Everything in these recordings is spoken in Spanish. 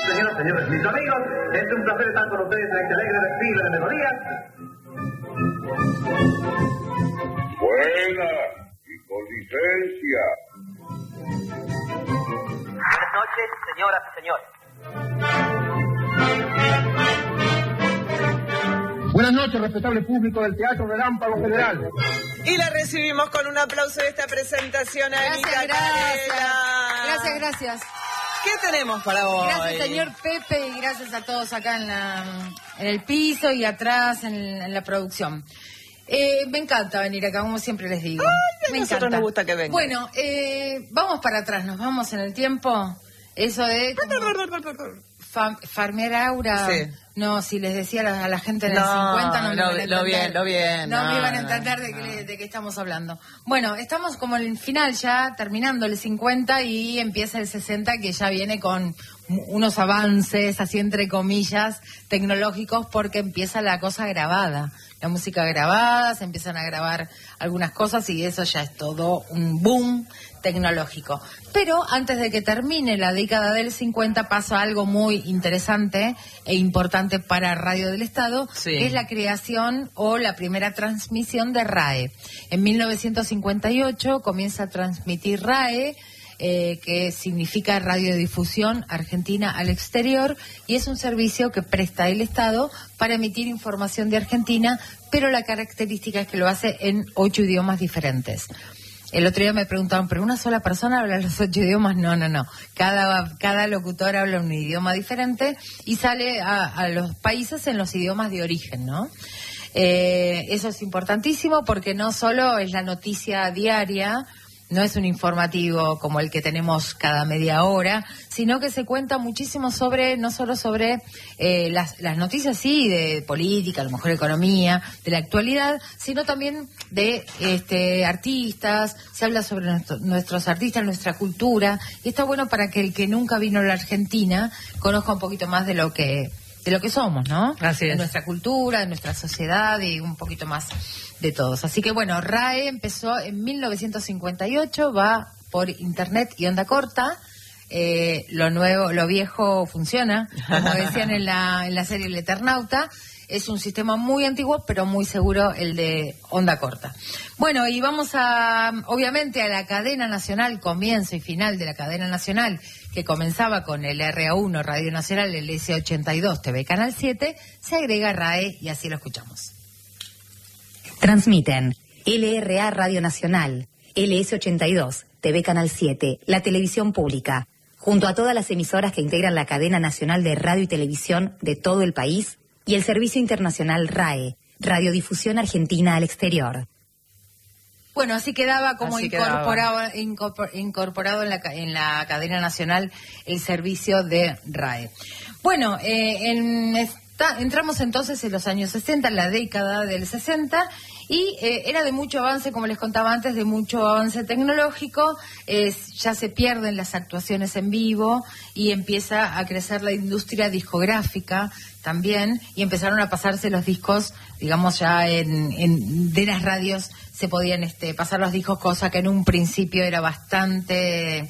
Señoras, señores, mis amigos, es un placer estar con ustedes en este alegre desfile de melodías. Buena y con licencia. Buenas noches, señoras y señores. Buenas noches, respetable público del Teatro Relámpago Federal. Y la recibimos con un aplauso de esta presentación a Anita Canela. Gracias. ¿Qué tenemos para hoy? Gracias, señor Pepe, y gracias a todos acá en el piso y atrás en la producción. Me encanta venir acá, como siempre les digo. Ay, me nosotros encanta. Nos gusta que vengan. Bueno, vamos para atrás, nos vamos en el tiempo. Eso de... Farmear aura. Sí. No, si les decía a la gente en el 50 no me iban a entender. Lo bien. No me iban a entender de qué estamos hablando. Bueno, estamos como en el final ya, terminando el 50 y empieza el 60, que ya viene con unos avances, así entre comillas, tecnológicos, porque empieza la cosa grabada. La música grabada, se empiezan a grabar algunas cosas y eso ya es todo un boom tecnológico. Pero antes de que termine la década del 50 pasa algo muy interesante e importante para Radio del Estado, sí, que es la creación o la primera transmisión de RAE. En 1958 comienza a transmitir RAE, que significa Radiodifusión Argentina al Exterior, y es un servicio que presta el Estado para emitir información de Argentina, pero la característica es que lo hace en 8 idiomas diferentes. El otro día me preguntaban, ¿pero una sola persona habla los 8 idiomas? No. Cada locutor habla un idioma diferente y sale a los países en los idiomas de origen, ¿no? Eso es importantísimo porque no solo es la noticia diaria, no es un informativo como el que tenemos cada media hora, sino que se cuenta muchísimo no solo sobre las noticias, sí, de política, a lo mejor economía, de la actualidad, sino también de artistas, se habla sobre nuestros artistas, nuestra cultura, y está bueno para que el que nunca vino a la Argentina conozca un poquito más de lo que somos, ¿no? Así es. De nuestra cultura, de nuestra sociedad y un poquito más de todos. Así que bueno, RAE empezó en 1958, va por internet y onda corta. Lo viejo funciona, como decían en la serie El Eternauta. Es un sistema muy antiguo, pero muy seguro, el de onda corta. Bueno, y vamos obviamente a la cadena nacional, comienzo y final de la cadena nacional, que comenzaba con el RA1, Radio Nacional, el S82, TV Canal 7, se agrega RAE y así lo escuchamos. Transmiten LRA Radio Nacional, LS82, TV Canal 7, la televisión pública, junto a todas las emisoras que integran la cadena nacional de radio y televisión de todo el país, y el servicio internacional RAE, Radiodifusión Argentina al Exterior. Bueno, así quedaba como Así incorporado en la cadena nacional el servicio de RAE. Bueno, entramos entonces en los años 60, en la década del 60, y era de mucho avance, como les contaba antes, de mucho avance tecnológico. Ya se pierden las actuaciones en vivo y empieza a crecer la industria discográfica también, y empezaron a pasarse los discos, digamos, ya de las radios se podían pasar los discos, cosa que en un principio era bastante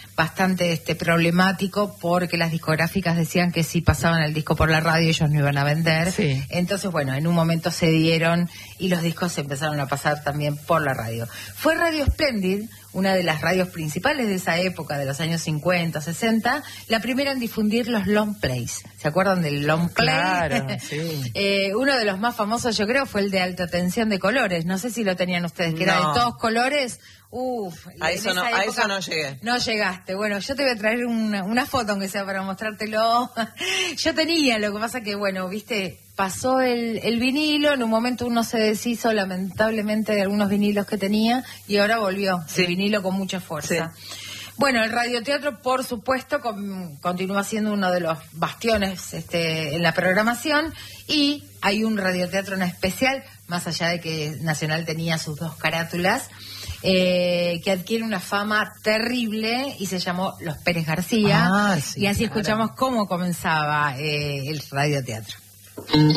problemático, porque las discográficas decían que si pasaban el disco por la radio ellos no iban a vender. Sí. Entonces, bueno, en un momento se dieron y los discos se empezaron a pasar también por la radio. Fue Radio Splendid, una de las radios principales de esa época, de los años 50, 60, la primera en difundir los long plays. ¿Se acuerdan del long play? Claro, sí. Uno de los más famosos, yo creo, fue el de alta tensión de colores. No sé si lo tenían ustedes, que era de todos colores. A eso no llegué. No llegaste. Bueno, yo te voy a traer una foto, aunque sea para mostrártelo. Yo tenía, lo que pasa que, bueno, viste, pasó el vinilo, en un momento uno se deshizo lamentablemente de algunos vinilos que tenía y ahora volvió el vinilo con mucha fuerza. Sí. Bueno, el radioteatro, por supuesto, continúa siendo uno de los bastiones en la programación, y hay un radioteatro en especial, más allá de que Nacional tenía sus 2 carátulas, que adquiere una fama terrible y se llamó Los Pérez García, y así escuchamos cómo comenzaba el radioteatro.